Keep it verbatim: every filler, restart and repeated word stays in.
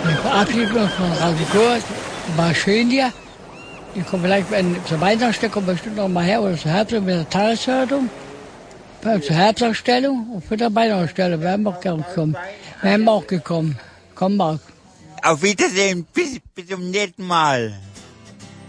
Ich verabschiede mich von Radio Kurs. War schön hier. Ich komme vielleicht wenn, zur Weihnachten, komme bestimmt noch mal her oder zur Herbst mit der Tageszeitung. Zur Herbstausstellung und für die Weihnachtsausstellung werden wir auch gerne kommen. Werden wir auch gekommen. Kommen wir auch. Auf Wiedersehen, bis, bis zum nächsten Mal.